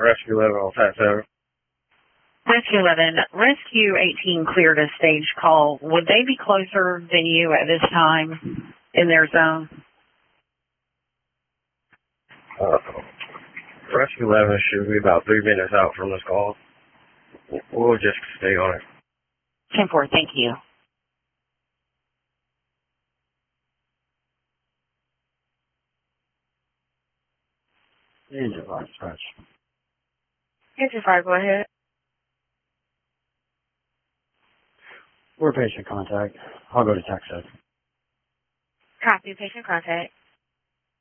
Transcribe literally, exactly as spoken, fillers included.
Rescue eleven on Fat Seven. Rescue eleven, Rescue eighteen cleared a stage call. Would they be closer than you at this time in their zone? Uh, Rescue eleven should be about three minutes out from this call. We'll just stay on it. ten four, thank you. Engine five, dispatch. Engine five, go ahead. We're patient contact. I'll go to Texas. Copy, patient contact.